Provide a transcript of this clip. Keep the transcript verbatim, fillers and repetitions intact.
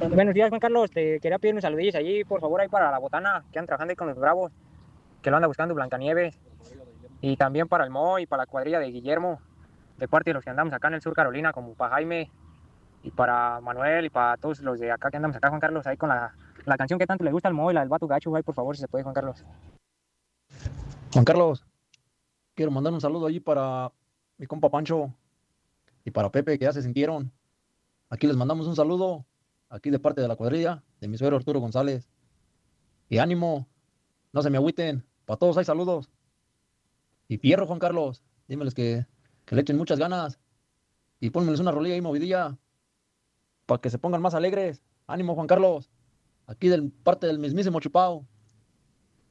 Buenos días, Juan Carlos. Te quería pedir unos saludillos allí, por favor, ahí para la botana, que andan trabajando ahí con los Bravos, que lo anda buscando Blancanieves, y también para el Mo y para la cuadrilla de Guillermo, de parte de los que andamos acá en el sur Carolina, como para Jaime y para Manuel y para todos los de acá que andamos acá, Juan Carlos, ahí con la, la canción que tanto le gusta al Mo y la del Vato Gacho, ahí por favor, si se puede, Juan Carlos. Juan Carlos, quiero mandar un saludo allí para mi compa Pancho y para Pepe, que ya se sintieron. Aquí les mandamos un saludo, aquí de parte de la cuadrilla, de mi suegro Arturo González. Y ánimo, no se me agüiten, para todos hay saludos. Y fierro, Juan Carlos, dímeles que, que le echen muchas ganas y pónmeles una rolilla ahí movidilla para que se pongan más alegres. Ánimo, Juan Carlos, aquí del parte del mismísimo Chupao.